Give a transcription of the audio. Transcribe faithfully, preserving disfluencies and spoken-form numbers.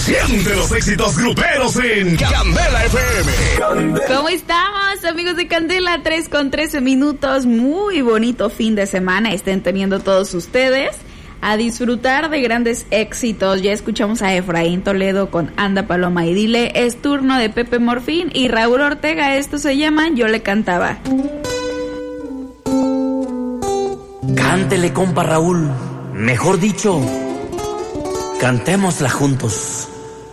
Siente los éxitos gruperos en Candela F M. ¿Cómo estamos, amigos de Candela? tres con trece minutos. Muy bonito fin de semana estén teniendo todos ustedes. A disfrutar de grandes éxitos. Ya escuchamos a Efraín Toledo con Anda Paloma y Dile. Es turno de Pepe Morfín y Raúl Ortega. Esto se llama Yo le cantaba. Cántele, compa Raúl. Mejor dicho, cantémosla juntos.